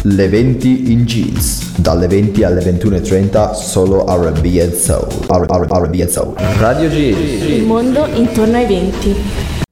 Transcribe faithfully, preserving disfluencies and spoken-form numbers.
Le venti in jeans, dalle venti alle ventuno e trenta solo R and B and Soul. R and B and Soul. Radio G. Il mondo intorno ai venti.